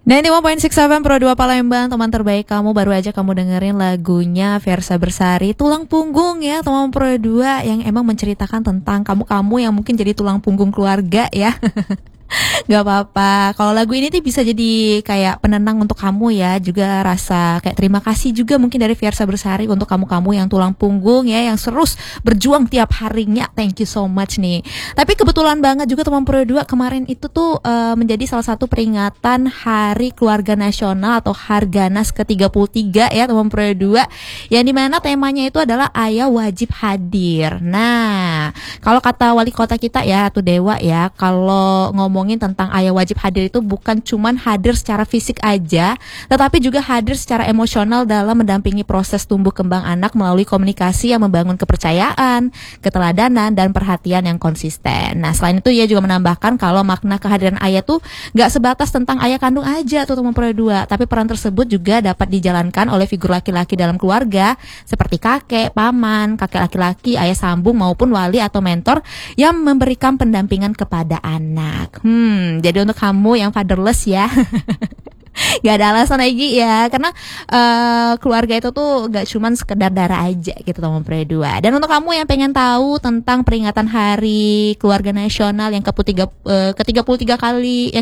91.6 Pro 2 Palembang, teman terbaik kamu. Baru aja kamu dengerin lagunya Versa Bersari, Tulang Punggung ya teman Pro 2, yang emang menceritakan tentang kamu-kamu yang mungkin jadi tulang punggung keluarga ya. Gak apa-apa. Kalau lagu ini tuh bisa jadi kayak penenang untuk kamu ya. Juga rasa kayak terima kasih juga mungkin dari Versa Bersari untuk kamu-kamu yang tulang punggung ya, yang terus berjuang tiap harinya. Thank you so much nih. Tapi kebetulan banget juga teman Pro 2, kemarin itu tuh menjadi salah satu peringatan Hari Keluarga Nasional atau Harganas ke-33 ya teman Pro 2, yang dimana temanya itu adalah ayah wajib hadir. Nah, kalau kata wali kota kita ya, tuh Dewa ya, kalau ngomongin tentang ayah wajib hadir itu bukan cuman hadir secara fisik aja, tetapi juga hadir secara emosional dalam mendampingi proses tumbuh kembang anak melalui komunikasi yang membangun kepercayaan, keteladanan, dan perhatian yang konsisten. Nah, selain itu ia juga menambahkan kalau makna kehadiran ayah tuh gak sebatas tentang ayah kandung aja tuh teman Pro 2, tapi peran tersebut juga dapat dijalankan oleh figur laki-laki dalam keluarga seperti kakek, paman, kakek laki-laki, ayah sambung maupun wali atau mentor yang memberikan pendampingan kepada anak. Jadi untuk kamu yang fatherless ya, gak ada alasan lagi ya, karena keluarga itu tuh gak cuman sekedar darah aja gitu teman Pro 2. Dan untuk kamu yang pengen tahu tentang peringatan Hari Keluarga Nasional yang ke-33 kali,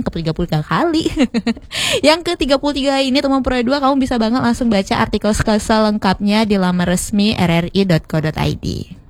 yang ke-33 ini teman Pro 2, kamu bisa banget langsung baca artikel selengkapnya di laman resmi rri.co.id.